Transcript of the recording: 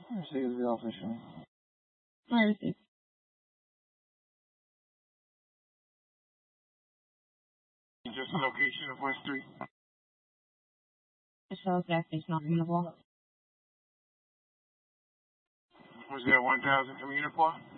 Mercedes official. Where is it? Just the location of West 3. The Shell's gas station on Unival. Was there 1,000 from Unifor?